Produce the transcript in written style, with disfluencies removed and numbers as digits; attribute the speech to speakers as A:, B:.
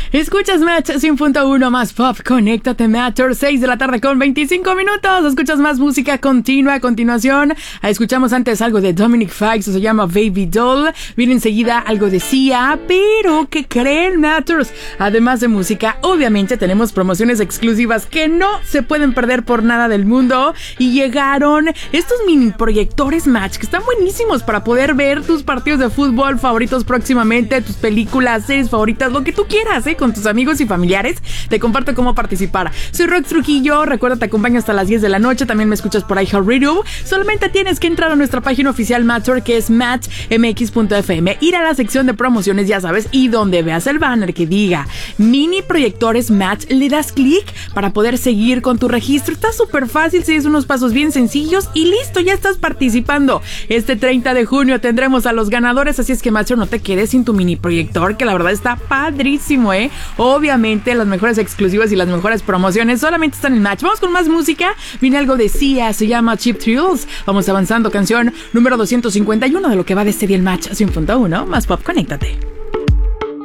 A: Escuchas Match 100.1 más pop, conéctate Matter, 6 de la tarde con 25 minutos. Escuchas más música continua. A continuación, escuchamos antes algo de Dominic Fike, se llama Baby Doll. Viene enseguida algo de Sia, pero ¿qué creen, Matters? Además de música, obviamente tenemos promociones exclusivas que no se pueden perder por nada del mundo. Y llegaron estos mini proyectores Match que están buenísimos para poder ver tus partidos de fútbol favoritos próximamente, tus películas, series favoritas, lo que tú quieras, con tus amigos y familiares. Te comparto cómo participar. Soy Rox Trujillo, recuerda, te acompaño hasta las 10 de la noche. También me escuchas por iHeartRadio. Solamente tienes que entrar a nuestra página oficial Matter, que es matchmx.fm, ir a la sección de promociones, ya sabes, y donde veas el banner que diga mini proyectores Match, le das clic para poder seguir con tu registro. Está súper fácil, sigues unos pasos bien sencillos y listo, ya estás participando. Este 30 de junio tendremos a los ganadores, así es que Matter, no te quedes sin tu mini proyector, que la verdad está padrísimo, Obviamente las mejores exclusivas y las mejores promociones solamente están en Match. Vamos con más música. Viene algo de Sia, se llama Cheap Thrills. Vamos avanzando, canción número 251 de lo que va de este día el Match 100.1 más pop, conéctate.